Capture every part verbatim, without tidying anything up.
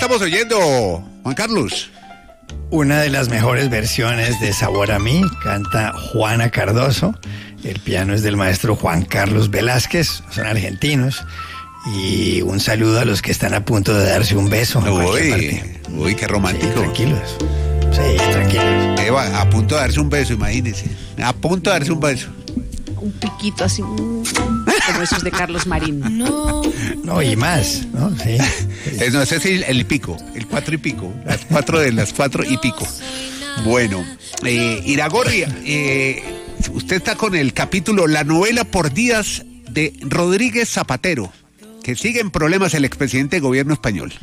estamos oyendo, Juan Carlos? Una de las mejores versiones de Sabor a mí, canta Juana Cardoso. El piano es del maestro Juan Carlos Velázquez, son argentinos. Y un saludo a los que están a punto de darse un beso. Uy, uy, qué romántico. Sí, tranquilos. Sí, tranquilos. Eva, a punto de darse un beso, imagínense. A punto de darse un beso. Un piquito así, como esos de Carlos Marín. No, no y más, ¿no? Sí. Es, no, ese es el, el pico, el cuatro y pico. Las cuatro de las cuatro y pico. Bueno, eh, Iragorri, eh, usted está con el capítulo La novela por días de Rodríguez Zapatero, que sigue en problemas el expresidente de gobierno español.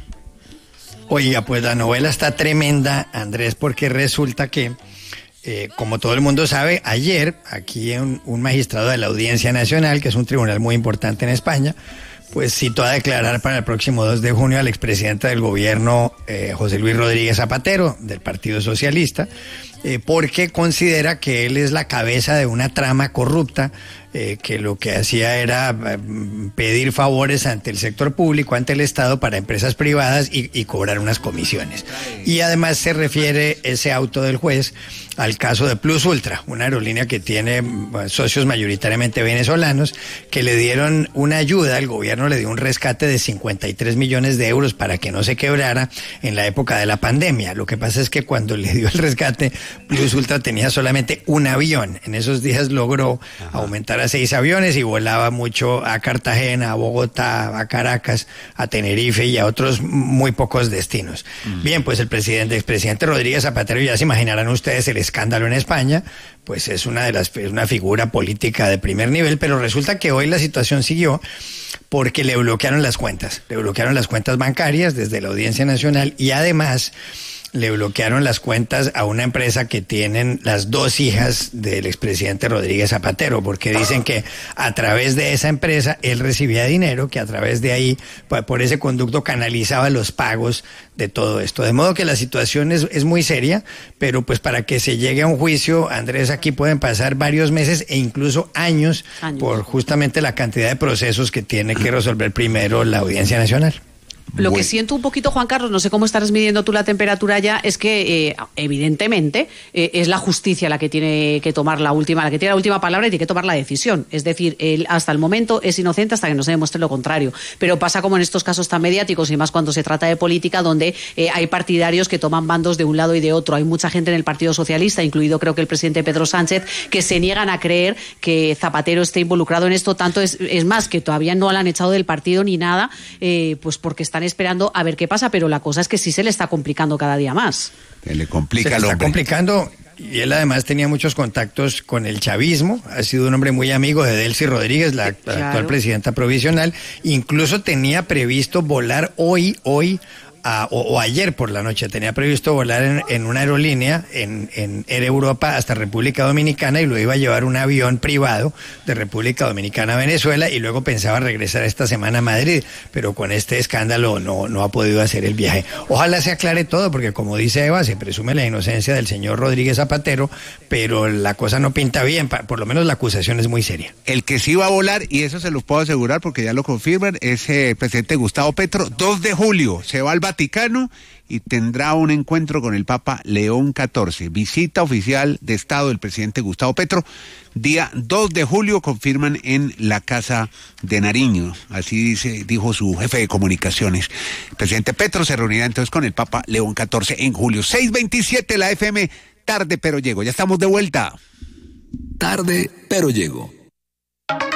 Oiga, pues la novela está tremenda, Andrés, porque resulta que, eh, como todo el mundo sabe, ayer aquí un, un magistrado de la Audiencia Nacional, que es un tribunal muy importante en España, pues citó a declarar para el próximo dos de junio al expresidente del gobierno, eh, José Luis Rodríguez Zapatero, del Partido Socialista, eh, porque considera que él es la cabeza de una trama corrupta, eh, que lo que hacía era eh, pedir favores ante el sector público, ante el Estado, para empresas privadas y, y cobrar unas comisiones. Y además se refiere ese auto del juez al caso de Plus Ultra, una aerolínea que tiene socios mayoritariamente venezolanos, que le dieron una ayuda, el gobierno le dio un rescate de cincuenta y tres millones de euros para que no se quebrara en la época de la pandemia. Lo que pasa es que cuando le dio el rescate, Plus Ultra tenía solamente un avión. En esos días logró Ajá. aumentar a seis aviones y volaba mucho a Cartagena, a Bogotá, a Caracas, a Tenerife y a otros muy pocos destinos. Mm. Bien, pues el presidente, expresidente Rodríguez Zapatero, ya se imaginarán ustedes el escándalo en España, pues es una de las es una figura política de primer nivel, pero resulta que hoy la situación siguió porque le bloquearon las cuentas, le bloquearon las cuentas bancarias desde la Audiencia Nacional y además le bloquearon las cuentas a una empresa que tienen las dos hijas del expresidente Rodríguez Zapatero, porque dicen que a través de esa empresa él recibía dinero, que a través de ahí, por ese conducto, canalizaba los pagos de todo esto. De modo que la situación es, es muy seria, pero pues para que se llegue a un juicio, Andrés, aquí pueden pasar varios meses e incluso años, años. por justamente la cantidad de procesos que tiene que resolver primero la Audiencia Nacional. Lo bueno. que siento un poquito, Juan Carlos, no sé cómo estarás midiendo tú la temperatura ya, es que eh, evidentemente eh, es la justicia la que tiene que tomar la última, la que tiene la última palabra y tiene que tomar la decisión. Es decir, él hasta el momento es inocente hasta que no se demuestre lo contrario. Pero pasa como en estos casos tan mediáticos y más cuando se trata de política, donde eh, hay partidarios que toman bandos de un lado y de otro. Hay mucha gente en el Partido Socialista, incluido creo que el presidente Pedro Sánchez, que se niegan a creer que Zapatero esté involucrado en esto. Tanto es, es más, que todavía no lo han echado del partido ni nada, eh, pues porque están esperando a ver qué pasa, pero la cosa es que sí se le está complicando cada día más. Se le complica se al le hombre. está complicando y él además tenía muchos contactos con el chavismo, ha sido un hombre muy amigo de Delcy Rodríguez, la, claro. la actual presidenta provisional, incluso tenía previsto volar hoy, hoy, A, o, o ayer por la noche tenía previsto volar en, en una aerolínea en, en Air Europa hasta República Dominicana y lo iba a llevar un avión privado de República Dominicana a Venezuela y luego pensaba regresar esta semana a Madrid, pero con este escándalo no, no ha podido hacer el viaje. Ojalá se aclare todo, porque como dice Eva, se presume la inocencia del señor Rodríguez Zapatero, pero la cosa no pinta bien, por lo menos la acusación es muy seria. El que sí va a volar, y eso se lo puedo asegurar porque ya lo confirman, es el presidente Gustavo Petro. dos de julio se va al Vaticano y tendrá un encuentro con el Papa León catorce. Visita oficial de Estado del presidente Gustavo Petro. Día dos de julio confirman en la Casa de Nariño. Así dice, dijo su jefe de comunicaciones. El presidente Petro se reunirá entonces con el Papa León catorce en julio. seis veintisiete la F M, tarde pero llego. Ya estamos de vuelta. Tarde pero llego.